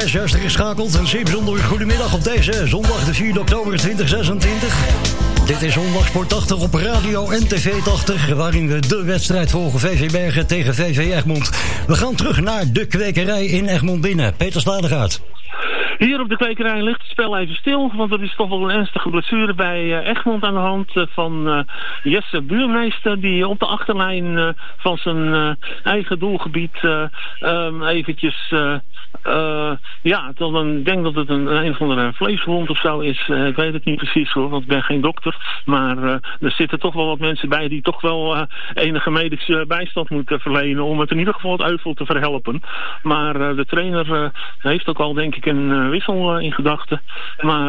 is juist geschakeld. Een zeer bijzondere goedemiddag op deze zondag, de 4 oktober 2026. Dit is Zondag Sport 80 op radio en tv 80, waarin we de wedstrijd volgen. VV Bergen tegen VV Egmond. We gaan terug naar de kwekerij in Egmond binnen. Peter Stadegaard. Hier op de kwekerij ligt het spel even stil, want er is toch wel een ernstige blessure bij Egmond aan de hand van Jesse Buurmeester, die op de achterlijn van zijn eigen doelgebied eventjes... ik denk dat het een of andere vleeswond of zo is. Ik weet het niet precies hoor, want ik ben geen dokter. Maar er zitten toch wel wat mensen bij die toch wel enige medische bijstand moeten verlenen om het in ieder geval het euvel te verhelpen. Maar de trainer heeft ook al denk ik een wissel in gedachten. Maar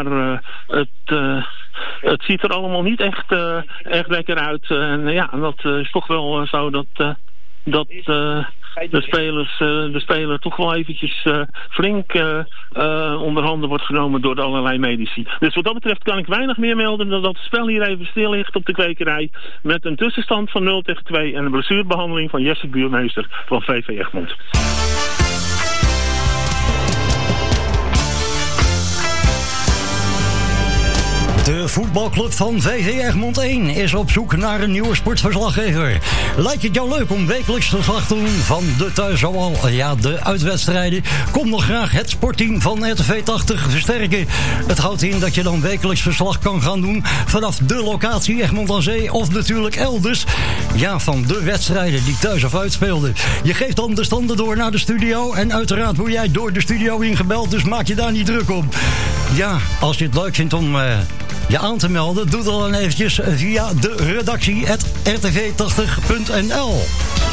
het ziet er allemaal niet echt lekker uit. En dat is toch wel zo dat de speler toch wel eventjes flink onder handen wordt genomen door allerlei medici. Dus wat dat betreft kan ik weinig meer melden dan dat het spel hier even stil ligt op de kwekerij. Met een tussenstand van 0-2 en een blessurebehandeling van Jesse Buurmeester van VV Egmond. De voetbalclub van VV Egmond 1 is op zoek naar een nieuwe sportverslaggever. Lijkt het jou leuk om wekelijks verslag te doen van de de uitwedstrijden? Kom nog graag het sportteam van RTV 80 versterken. Het houdt in dat je dan wekelijks verslag kan gaan doen vanaf de locatie Egmond aan Zee of natuurlijk elders. Ja, van de wedstrijden die thuis of uitspeelden. Je geeft dan de standen door naar de studio en uiteraard word jij door de studio ingebeld, dus maak je daar niet druk om. Ja, als je het leuk vindt om je aan te melden, doe dat dan eventjes via de redactie @rtv80.nl.